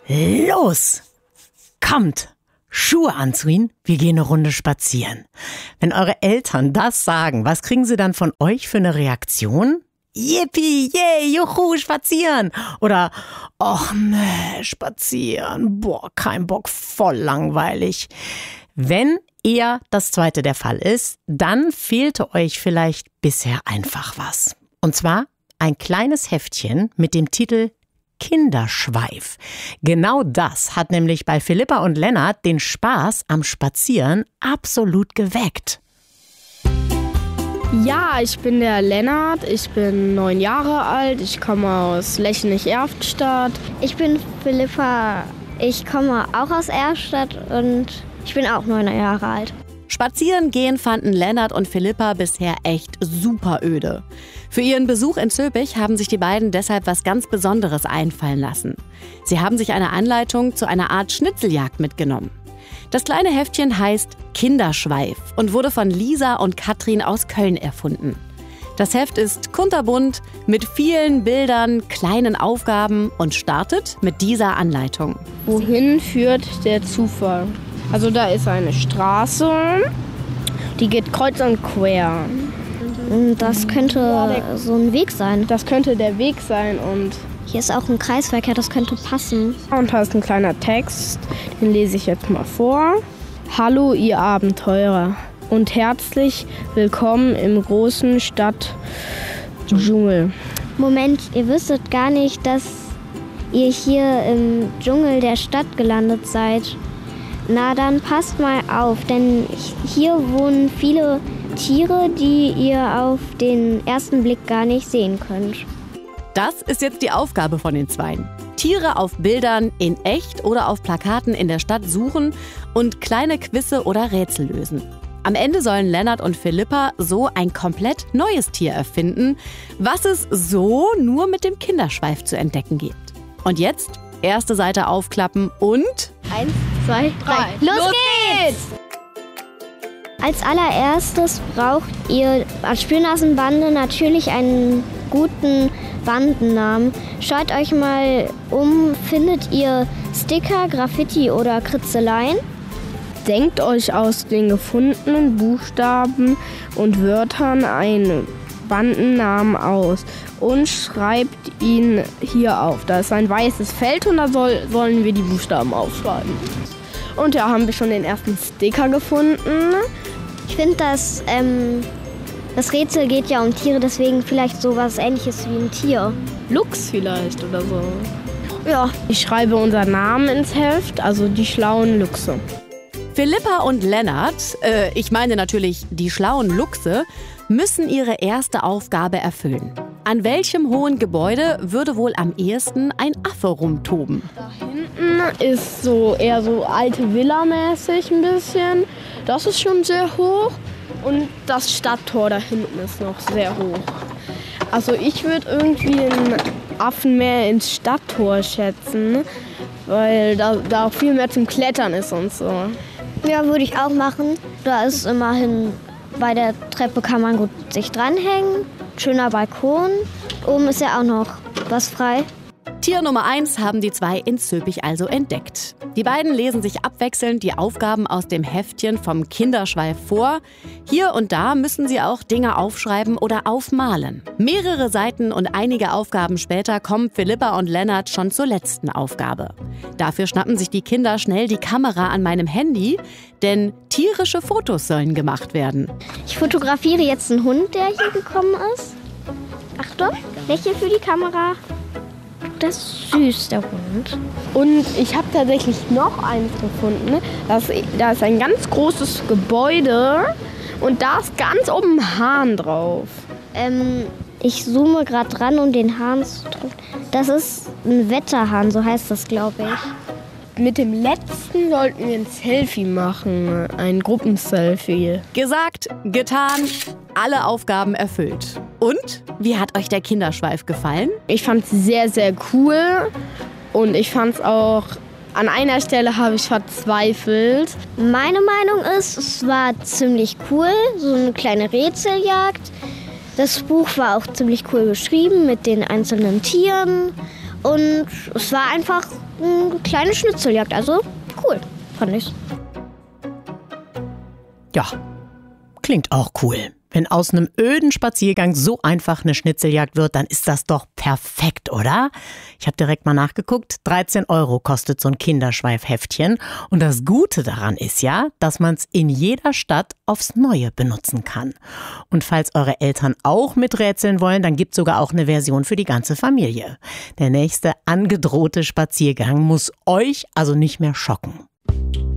Los! Kommt! Schuhe anziehen, wir gehen eine Runde spazieren. Wenn eure Eltern das sagen, was kriegen sie dann von euch für eine Reaktion? Yippie, yay, juhu, spazieren. Oder, och nee, spazieren, boah, kein Bock, voll langweilig. Wenn eher das zweite der Fall ist, dann fehlte euch vielleicht bisher einfach was. Und zwar ein kleines Heftchen mit dem Titel Kinderschweif. Genau das hat nämlich bei Philippa und Lennart den Spaß am Spazieren absolut geweckt. Ja, ich bin der Lennart, ich bin 9 Jahre alt, ich komme aus Lechenich-Erftstadt. Ich bin Philippa, ich komme auch aus Erftstadt und ich bin auch 9 Jahre alt. Spazieren gehen fanden Lennart und Philippa bisher echt super öde. Für ihren Besuch in Zülpich haben sich die beiden deshalb was ganz Besonderes einfallen lassen. Sie haben sich eine Anleitung zu einer Art Schnitzeljagd mitgenommen. Das kleine Heftchen heißt Kinderschweif und wurde von Lisa und Katrin aus Köln erfunden. Das Heft ist kunterbunt mit vielen Bildern, kleinen Aufgaben und startet mit dieser Anleitung. Wohin führt der Zufall? Also da ist eine Straße, die geht kreuz und quer. Das könnte so ein Weg sein. Das könnte der Weg sein und hier ist auch ein Kreisverkehr, das könnte passen. Und da ist ein kleiner Text, den lese ich jetzt mal vor. Hallo ihr Abenteurer und herzlich willkommen im großen Stadtdschungel. Moment, ihr wüsstet gar nicht, dass ihr hier im Dschungel der Stadt gelandet seid. Na, dann passt mal auf, denn hier wohnen viele Tiere, die ihr auf den ersten Blick gar nicht sehen könnt. Das ist jetzt die Aufgabe von den Zweien. Tiere auf Bildern in echt oder auf Plakaten in der Stadt suchen und kleine Quizze oder Rätsel lösen. Am Ende sollen Lennart und Philippa so ein komplett neues Tier erfinden, was es so nur mit dem Kinderschweif zu entdecken gibt. Und jetzt erste Seite aufklappen und 1, 2, 3. Los geht's! Als allererstes braucht ihr als Spürnasenbande natürlich einen guten Bandennamen. Schaut euch mal um, findet ihr Sticker, Graffiti oder Kritzeleien? Denkt euch aus den gefundenen Buchstaben und Wörtern einen Bandennamen aus und schreibt ihn hier auf. Da ist ein weißes Feld und da sollen wir die Buchstaben aufschreiben. Und ja, haben wir schon den ersten Sticker gefunden. Ich finde, das Rätsel geht ja um Tiere, deswegen vielleicht sowas Ähnliches wie ein Tier. Luchs vielleicht oder so. Ja. Ich schreibe unseren Namen ins Heft, also die schlauen Luchse. Philippa und Lennart, ich meine natürlich die schlauen Luchse, müssen ihre erste Aufgabe erfüllen. An welchem hohen Gebäude würde wohl am ehesten ein Affe rumtoben? Da hinten ist so eher so alte Villa-mäßig ein bisschen. Das ist schon sehr hoch. Und das Stadttor da hinten ist noch sehr hoch. Also ich würde irgendwie einen Affen mehr ins Stadttor schätzen, weil da auch viel mehr zum Klettern ist und so. Ja, würde ich auch machen. Da ist immerhin, bei der Treppe kann man gut sich dranhängen. Schöner Balkon. Oben ist ja auch noch was frei. Tier Nummer 1 haben die zwei in Zülpich also entdeckt. Die beiden lesen sich abwechselnd die Aufgaben aus dem Heftchen vom Kinderschweif vor. Hier und da müssen sie auch Dinge aufschreiben oder aufmalen. Mehrere Seiten und einige Aufgaben später kommen Philippa und Lennart schon zur letzten Aufgabe. Dafür schnappen sich die Kinder schnell die Kamera an meinem Handy, denn tierische Fotos sollen gemacht werden. Ich fotografiere jetzt einen Hund, der hier gekommen ist. Achtung, lächle für die Kamera. Das ist süß, der Hund. Und ich habe tatsächlich noch eins gefunden. Da ist ein ganz großes Gebäude und da ist ganz oben ein Hahn drauf. Ich zoome gerade dran, um den Hahn zu drücken. Das ist ein Wetterhahn, so heißt das, glaube ich. Mit dem letzten sollten wir ein Selfie machen, ein Gruppenselfie. Gesagt, getan, alle Aufgaben erfüllt. Und, wie hat euch der Kinderschweif gefallen? Ich fand es sehr, sehr cool und ich fand es auch, an einer Stelle habe ich verzweifelt. Meine Meinung ist, es war ziemlich cool, so eine kleine Rätseljagd. Das Buch war auch ziemlich cool geschrieben mit den einzelnen Tieren Und es war einfach eine kleine Schnitzeljagd. Also cool, fand ich. Ja, klingt auch cool. Wenn aus einem öden Spaziergang so einfach eine Schnitzeljagd wird, dann ist das doch perfekt, oder? Ich habe direkt mal nachgeguckt, 13 € kostet so ein Kinderschweifheftchen. Und das Gute daran ist ja, dass man es in jeder Stadt aufs Neue benutzen kann. Und falls eure Eltern auch miträtseln wollen, dann gibt es sogar auch eine Version für die ganze Familie. Der nächste angedrohte Spaziergang muss euch also nicht mehr schocken.